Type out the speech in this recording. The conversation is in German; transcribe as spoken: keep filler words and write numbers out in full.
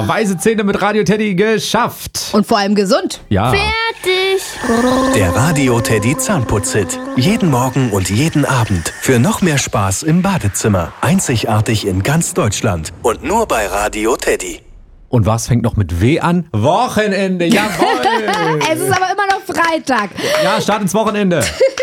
Super, weiße Zähne mit Radio Teddy geschafft. Und vor allem gesund. Ja. Fertig. Der Radio Teddy Zahnputz-Hit. Jeden Morgen und jeden Abend. Für noch mehr Spaß im Badezimmer. Einzigartig in ganz Deutschland. Und nur bei Radio Teddy. Und was fängt noch mit W an? Wochenende, jawohl. Es ist aber immer noch Freitag. Ja, Start ins Wochenende.